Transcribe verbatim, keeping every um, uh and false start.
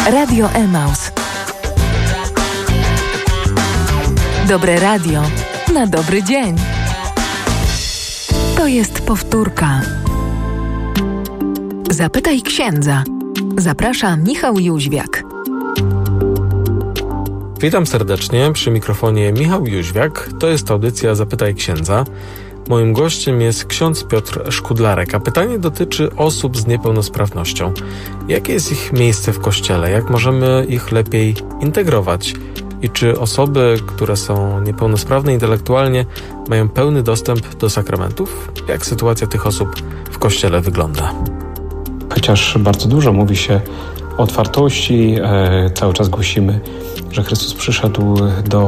Radio Emaus. Dobre radio na dobry dzień. To jest powtórka. Zapytaj księdza. Zaprasza Michał Jóźwiak. Witam serdecznie, przy mikrofonie Michał Jóźwiak. To jest audycja Zapytaj księdza. Moim gościem jest ksiądz Piotr Szkudlarek, a pytanie dotyczy osób z niepełnosprawnością. Jakie jest ich miejsce w Kościele? Jak możemy ich lepiej integrować? I czy osoby, które są niepełnosprawne intelektualnie, mają pełny dostęp do sakramentów? Jak sytuacja tych osób w Kościele wygląda? Chociaż bardzo dużo mówi się o otwartości, e, cały czas głosimy, że Chrystus przyszedł do